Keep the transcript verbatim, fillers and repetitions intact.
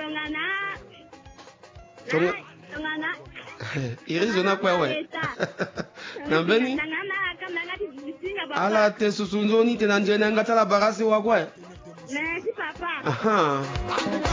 tongana. Tonga. Tongana. Irizo na kwewe. Nambeni? Tongana kama ngati zisinga baba. Ala te susunzoni te nanjena ngatala barasi wakwe. Merci papa. Aha.